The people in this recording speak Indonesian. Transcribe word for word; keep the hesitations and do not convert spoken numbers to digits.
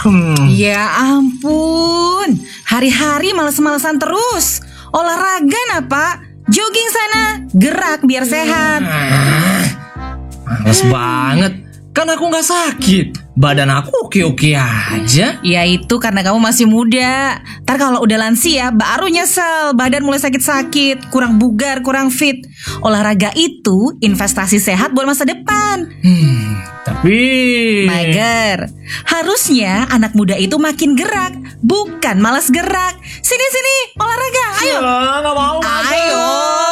Hmm. Ya ampun, hari-hari males-malesan terus. Olahraga nah Pak, jogging sana, gerak biar sehat. Males banget, kan aku gak sakit. Badan aku oke-oke aja. Ya itu karena kamu masih muda. Ntar kalau udah lansia baru nyesel, badan mulai sakit-sakit, kurang bugar, kurang fit. Olahraga itu investasi sehat buat masa depan. Hmm, tapi Mager, harusnya anak muda itu makin gerak, bukan malas gerak. Sini-sini, olahraga, ayo. Ya, gak mau. Ayo.